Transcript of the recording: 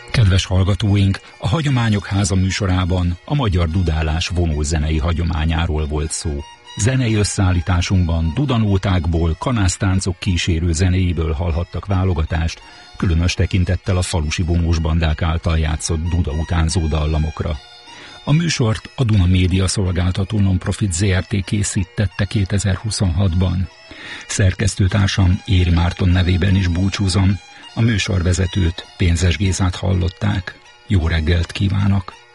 Kedves hallgatóink, a Hagyományok Háza műsorában a magyar dudálás vonó zenei hagyományáról volt szó. Zenei összeállításunkban dudanótákból, kanásztáncok kísérő zenéiből hallhattak válogatást, különös tekintettel a falusi vonós bandák által játszott duda utánzó dallamokra. A műsort a Duna Média Szolgáltató Nonprofit Zrt. Készítette 2026-ban. Szerkesztőtársam Éri Márton nevében is búcsúzom, a műsorvezetőt, Pénzes Gézát hallották. Jó reggelt kívánok!